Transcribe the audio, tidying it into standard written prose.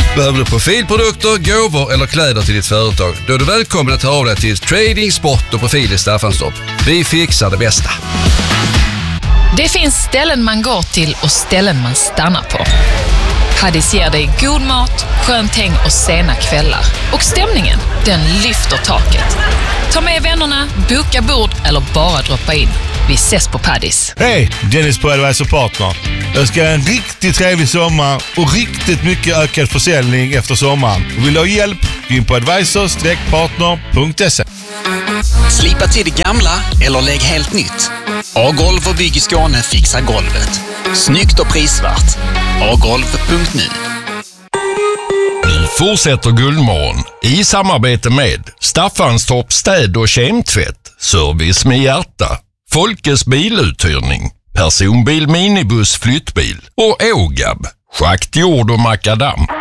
Behöver du profilprodukter, gåvor eller kläder till ditt företag? Då är du välkommen att höra av dig till Trading, Sport och Profil i Staffanstorp. Vi fixar det bästa. Det finns ställen man går till och ställen man stannar på. Paddis ger dig god mat, skönt häng och sena kvällar. Och stämningen, den lyfter taket. Ta med vännerna, boka bord eller bara droppa in. Vi ses på Paddis. Hej, Dennis på Advisor Partner. Jag ska ha en riktigt trevlig sommar och riktigt mycket ökad försäljning efter sommaren. Vill du ha hjälp? Gå in på advisor-partner.se. Slipa till det gamla eller lägg helt nytt. A-golv och Bygg i Skåne fixar golvet. Snyggt och prisvärt. agolv.nu. Nu fortsätter Guldmorgon i samarbete med Staffanstorp städ- och kemtvätt, service med hjärta, Folkes biluthyrning, personbil, minibuss, flyttbil och Ågab, schakt, jord och makadam.